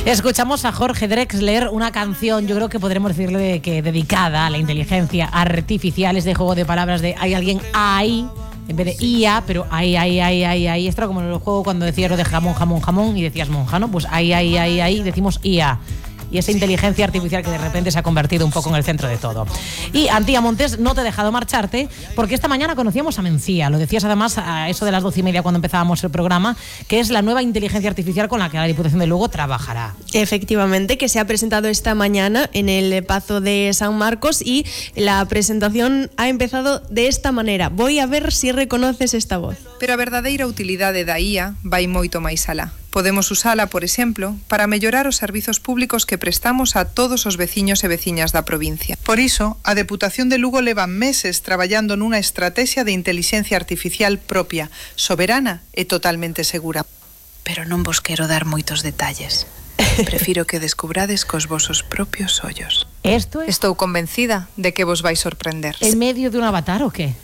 Escuchamos a Jorge Drexler, una canción, yo creo que podremos decirle que dedicada a la inteligencia artificial, es de juego de palabras de hay alguien ahí, en vez de IA, pero ahí. Esto era como en el juego cuando decías lo de jamón y decías monjano, pues ahí, decimos IA. Y esa inteligencia artificial que de repente se ha convertido un poco en el centro de todo. Y Antía Montes, no te he dejado marcharte, porque esta mañana conocíamos a Mencía. Lo decías además a eso de las 12:30 cuando empezábamos el programa, que es la nueva inteligencia artificial con la que la Diputación de Lugo trabajará. Efectivamente, que se ha presentado esta mañana en el Pazo de San Marcos y la presentación ha empezado de esta manera. Voy a ver si reconoces esta voz. Pero a verdadeira utilidade da IA vai moito máis alá. Podemos usala, por exemplo, para mellorar os servizos públicos que prestamos a todos os veciños e veciñas da provincia. Por iso, a Deputación de Lugo leva meses traballando nunha estrategia de inteligencia artificial propia, soberana e totalmente segura. Pero non vos quero dar moitos detalles. Prefiro que descubrades cos vosos propios ollos. Esto es... Estou convencida de que vos vai sorprender. ¿En medio de un avatar o qué?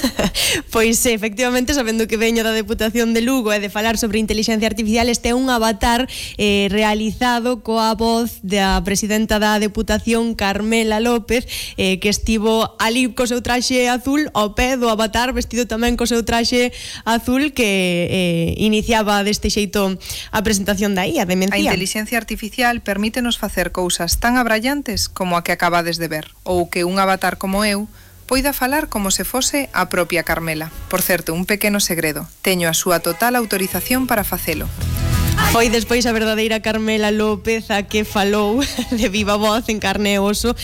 Pois efectivamente, sabendo que veño da Deputación de Lugo e de falar sobre inteligencia artificial, este é un avatar realizado coa voz da presidenta da Deputación, Carmela López, que estivo ali co seu traxe azul ao pé do avatar, vestido tamén co seu traxe azul, que iniciaba deste xeito a presentación da IA de Mencía. A inteligencia artificial permítenos facer cousas tan abrallantes como a que acabades de ver, ou que un avatar como eu poida falar como se fose a propia Carmela. Por certo, un pequeno segredo. Teño a súa total autorización para facelo. Foi despois a verdadeira Carmela López a que falou de viva voz en carne e oso.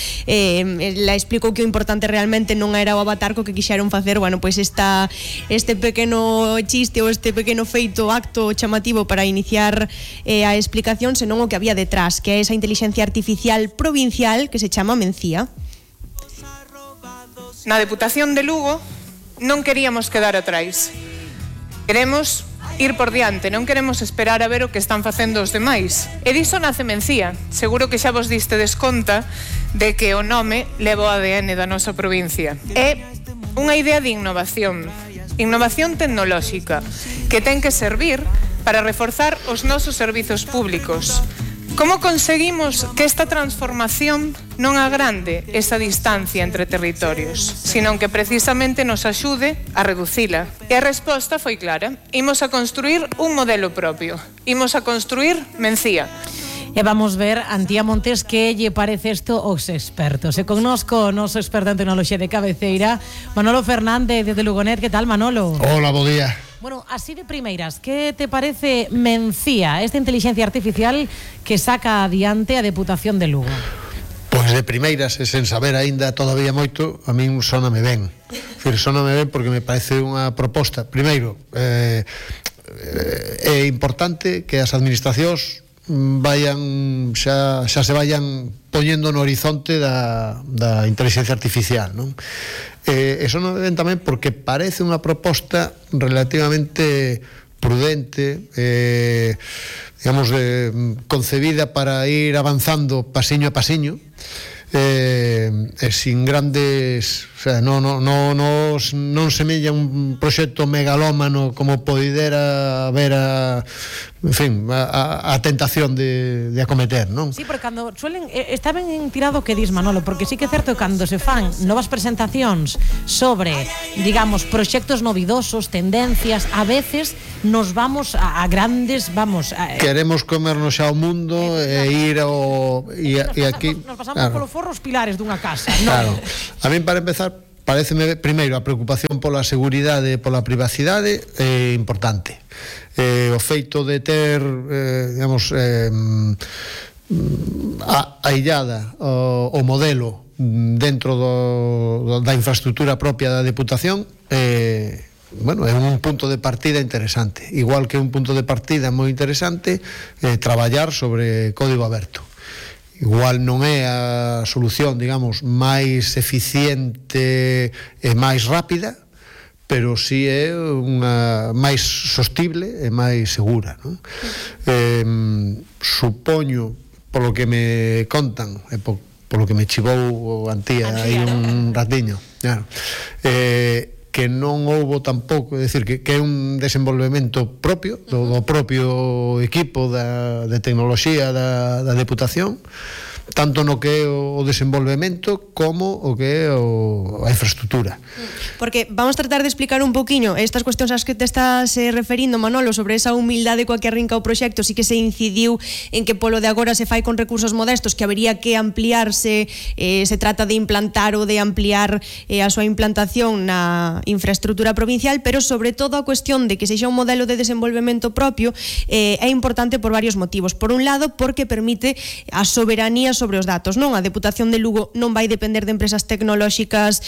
La explicou que o importante realmente non era o avatar co que quixeron facer, bueno, pois este pequeno chiste ou este pequeno feito acto chamativo para iniciar a explicación, senón o que había detrás, que é esa inteligencia artificial provincial que se chama Mencía. Na Deputación de Lugo non queríamos quedar atrás. Queremos ir por diante, non queremos esperar a ver o que están facendo os demais. E diso nace Mencía. Seguro que xa vos distedes conta de que o nome leva o ADN da nosa provincia. É unha idea de innovación tecnolóxica que ten que servir para reforzar os nosos servizos públicos. Como conseguimos que esta transformación non agrande esa distancia entre territorios, sino que precisamente nos axude a reducila? E a resposta foi clara. Imos a construir un modelo propio. Imos a construir Mencía. E vamos ver, Antía Montes, que lle parece isto aos expertos. E connosco o noso experto en tecnoloxía de cabeceira, Manolo Fernández, desde Lugonet. Que tal, Manolo? Hola, bo día. Bueno, así de primeiras, que te parece Mencía, esta inteligencia artificial que saca adiante a Deputación de Lugo? Pois de primeiras, e sen saber aínda todavía moito, a min sóname ben. Sóname ben porque me parece unha proposta. Primeiro, é importante que as administracións xa se vayan poñendo no horizonte da inteligencia artificial, non? Eso non ven tamén porque parece unha proposta relativamente prudente, digamos, concebida para ir avanzando pasiño a pasiño, sin grandes, o sea, non semella un proxecto megalómano como poidera haber en fin, a tentación de acometer, non? Sí, porque cando suelen está ben tirado que dis, Manolo, porque sí que é certo que cando se fan novas presentacións sobre, digamos, proxectos novidosos, tendencias, a veces nos vamos a grandes, queremos comernos xa o mundo e ir ao e aquí nos pasamos polo forro os pilares dunha casa, non? Claro. A min, para empezar, pareceme primeiro a preocupación pola seguridade e pola privacidade é importante. O feito de ter digamos aillada o modelo dentro da infraestructura propia da Deputación bueno, é un punto de partida interesante, igual que un punto de partida moi interesante traballar sobre código aberto. Igual non é a solución, digamos, máis eficiente e máis rápida, pero si é unha máis sostible e máis segura, non? Supoño, polo que me contan e polo que me chivou o Antía aí un ratiño, claro, que non houbo tampouco, é dicir, que é un desenvolvemento propio do propio equipo de tecnoloxía da Deputación, tanto no que é o desenvolvemento como o que é a infraestructura. Porque vamos tratar de explicar un poquinho estas cuestións ás que te estás referindo, Manolo, sobre esa humildade coa que arrinca o proxecto. Sí que se incidiu en que polo de agora se fai con recursos modestos, que habería que ampliarse, se trata de implantar ou de ampliar a súa implantación na infraestructura provincial, pero sobre todo a cuestión de que sexa un modelo de desenvolvemento propio é importante por varios motivos. Por un lado, porque permite a soberanía sobre os datos, non? A Deputación de Lugo non vai depender de empresas tecnolóxicas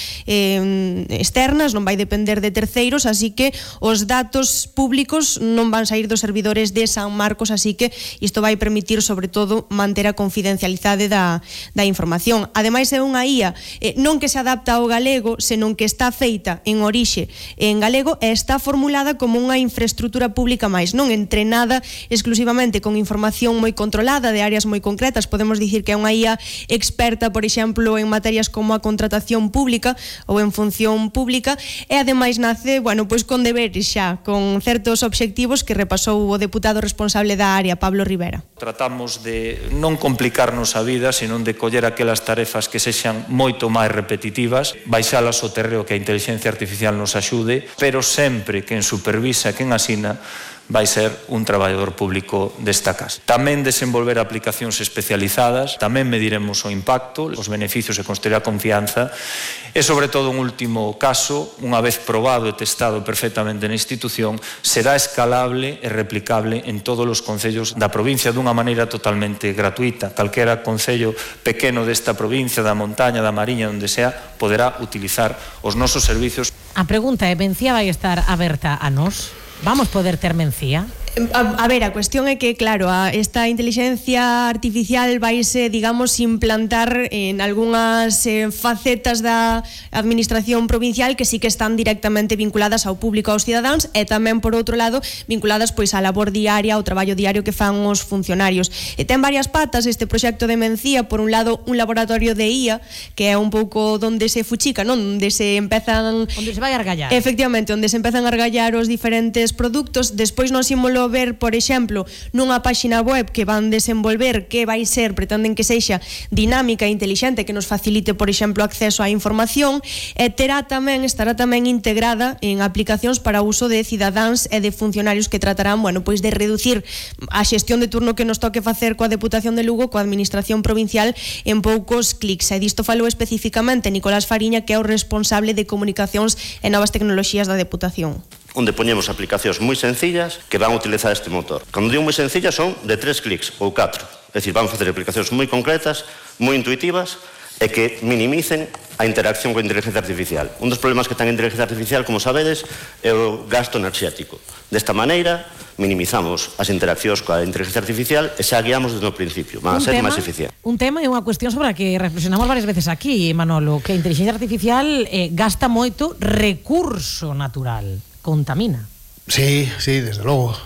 externas, non vai depender de terceiros, así que os datos públicos non van sair dos servidores de San Marcos, así que isto vai permitir, sobre todo, manter a confidencialidade da información. Ademais, é unha IA non que se adapta ao galego, senón que está feita en orixe en galego e está formulada como unha infraestructura pública máis, non entrenada exclusivamente con información moi controlada de áreas moi concretas. Podemos dicir que é unha IA experta, por exemplo, en materias como a contratación pública ou en función pública, e ademais nace, bueno, pois con deberes xa, con certos obxectivos que repasou o deputado responsable da área, Pablo Rivera. Tratamos de non complicarnos a vida, senón de coller aquelas tarefas que sexan moito máis repetitivas, baixalas ao terreo que a inteligencia artificial nos axude, pero sempre quen supervisa, quen asina, vai ser un traballador público desta casa. Tamén desenvolver aplicacións especializadas, tamén mediremos o impacto, os beneficios e construir a confianza e, sobre todo, un último caso, unha vez probado e testado perfectamente na institución, será escalable e replicable en todos os concellos da provincia dunha maneira totalmente gratuita. Calquera concello pequeno desta provincia, da montaña, da mariña, onde sea, poderá utilizar os nosos servizos. A pregunta é, Mencía vai estar aberta a nós? Vamos poder ter Mencía? A ver, a cuestión é que, claro, esta inteligencia artificial vaise, digamos, implantar en algunhas facetas da administración provincial que sí que están directamente vinculadas ao público, aos cidadáns, e tamén, por outro lado, vinculadas pois á labor diaria, ao traballo diario que fan os funcionarios. E ten varias patas este proxecto de Mencía. Por un lado, un laboratorio de IA, que é un pouco donde se fuchica, non? Onde se empezan... Onde se vai argallar. Efectivamente, onde se empezan a argallar os diferentes produtos. Despois nos ímolo ver, por exemplo, nunha páxina web que van desenvolver, que vai ser, pretenden que sexa dinámica e intelixente, que nos facilite, por exemplo, acceso á información, e estará tamén integrada en aplicacións para uso de cidadáns e de funcionarios que tratarán, bueno, pois de reducir a xestión de turno que nos toque facer coa Deputación de Lugo, coa Administración Provincial, en poucos clics. E disto falou especificamente Nicolás Fariña, que é o responsable de comunicacións e novas tecnoloxías da Deputación, onde poñemos aplicacións moi sencillas que van a utilizar este motor. Cando digo moi sencillas, son de 3 clics ou 4. É dicir, van a facer aplicacións moi concretas, moi intuitivas e que minimicen a interacción coa inteligencia artificial. Un dos problemas que ten a inteligencia artificial, como sabedes, é o gasto enerxético. Desta maneira, minimizamos as interaccións coa inteligencia artificial e xa guiamos desde o principio. Van a ser máis eficientes. Un tema e unha cuestión sobre a que reflexionamos varias veces aquí, Manolo, que a inteligencia artificial gasta moito recurso natural. Contamina. Sí, desde logo.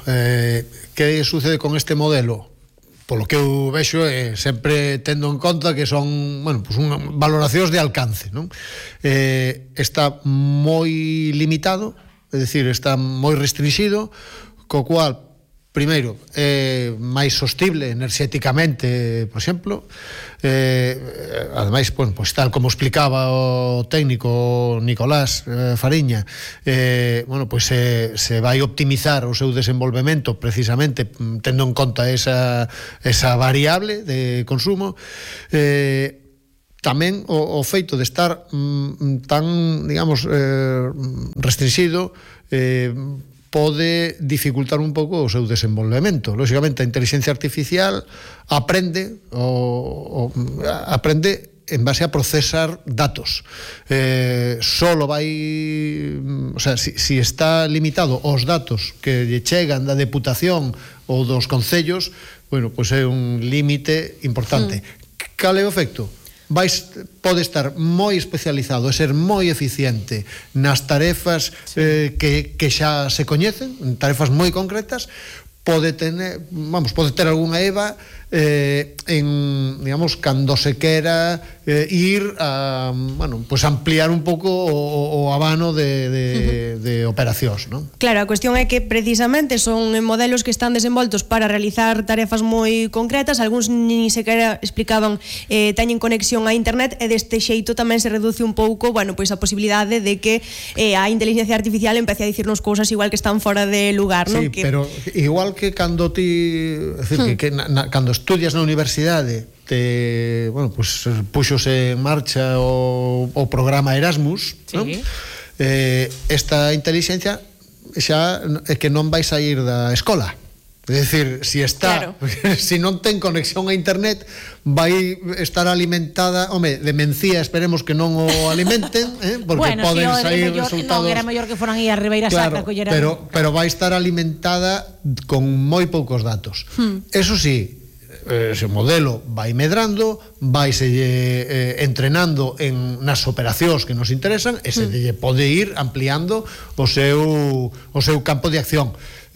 Que sucede con este modelo? Polo que eu vexo, sempre tendo en conta que son, bueno, pues valoracións de alcance, non? Está moi limitado, é dicir, está moi restringido, co cual, primeiro, é máis sostible enerxéticamente, por exemplo. Ademais, bueno, pues tal como explicaba o técnico Nicolás Fariña, bueno, pues se vai optimizar o seu desenvolvemento precisamente tendo en conta esa variable de consumo. Tamén o feito de estar tan, digamos, restringido pode dificultar un pouco o seu desenvolvemento. Lóxicamente, a inteligencia artificial aprende en base a procesar datos. Solo vai... O sea, si está limitado aos datos que lle chegan da Deputación ou dos concellos, bueno, pois é un límite importante. Cal é o efecto? Pode estar moi especializado e ser moi eficiente nas tarefas que xa se coñecen, tarefas moi concretas. Pode ter algunha EVA en, digamos, cando se quera ir a, bueno, pues ampliar un pouco o abano de operacións, non? Claro, a cuestión é que precisamente son modelos que están desenvoltos para realizar tarefas moi concretas, algúns ni sequera explicaban teñen conexión a internet, e deste xeito tamén se reduce un pouco, bueno, pois a posibilidade de que a inteligencia artificial empece a dicirnos cousas igual que están fora de lugar, non? Sí, pero igual que cando ti, é dicir, que cando estudias na universidade bueno, pues, puxose en marcha o programa Erasmus, sí, non? Esta inteligencia xa é que non vai sair da escola. É dicir, si está, claro, si non ten conexión a internet, vai estar alimentada, home, de mencía, esperemos que non o alimenten, porque bueno, poden si sair mellor, resultados. Non, era mellor que foran aí a Ribeira Sacra, claro, colleran. pero vai estar alimentada con moi poucos datos. Eso sí, ese modelo vai medrando, vaise entrenando nas operacións que nos interesan, e se lle pode ir ampliando o seu campo de acción.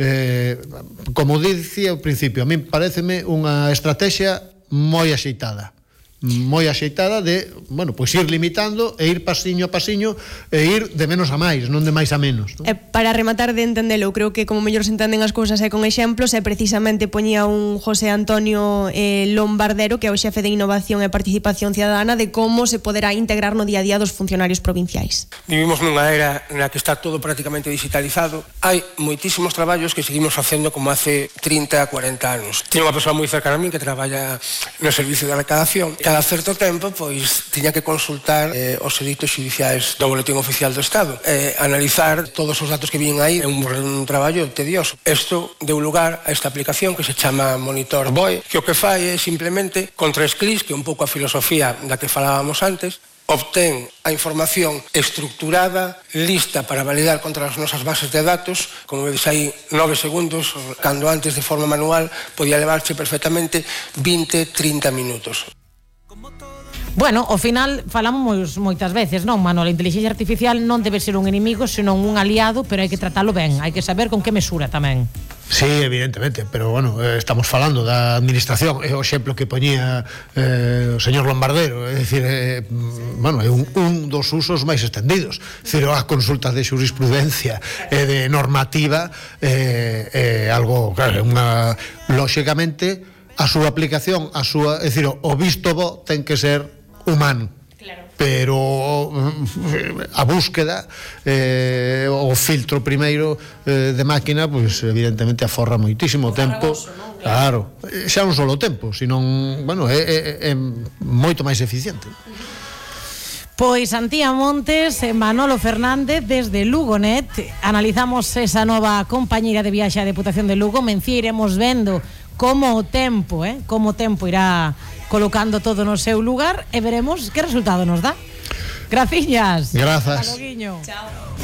Como dicía ao principio, a min paréceme unha estrategia moi axeitada de, bueno, pois ir limitando e ir pasiño a pasiño e ir de menos a máis, non de máis a menos, non? Para rematar de entendelo, creo que como mellor se entenden as cousas é con exemplos, e precisamente poñía un José Antonio Lombardero, que é o xefe de Innovación e Participación Ciudadana, de como se poderá integrar no día a día dos funcionarios provinciais. Vivimos nunha era na que está todo prácticamente digitalizado. Hai moitísimos traballos que seguimos facendo como hace 30, 40 anos. Teño unha persoa moi cercana a min que traballa no servicio de recadación. Cada certo tempo, pois, tiña que consultar os editos xudiciais do Boletín Oficial do Estado, analizar todos os datos que viñen aí, é un traballo tedioso. Isto deu lugar a esta aplicación que se chama Monitor BOE, que o que fai é simplemente, con 3 clics, que é un pouco a filosofía da que falábamos antes, obtén a información estructurada, lista para validar contra as nosas bases de datos, como vedes aí 9 segundos, cando antes de forma manual podía levarse perfectamente 20-30 minutos. Bueno, ao final falamos moitas veces, non, Manuel? A inteligencia artificial non debe ser un inimigo, senón un aliado, pero hai que tratalo ben, hai que saber con que mesura tamén. Sí, evidentemente, pero bueno, estamos falando da administración, é o exemplo que poñía o señor Lombardero, é dicir, bueno, é un dos usos máis extendidos, é dicir, as consultas de xurisprudencia e de normativa é algo, claro, lóxicamente, a súa aplicación, é dicir, o visto bo ten que ser humano. Claro. Pero a búsqueda, o filtro primeiro de máquina, pois evidentemente aforra moitísimo tempo. Claro, xa non só o tempo, senón, bueno, é moito máis eficiente. Pois Antía Montes, Manolo Fernández, desde Lugonet, analizamos esa nova compañeira de viaxe á Deputación de Lugo. Mencía iremos vendo como o tempo irá colocando todo no seu lugar e veremos que resultado nos dá. Graciñas. Grazas. Hasta loguiño. Chao.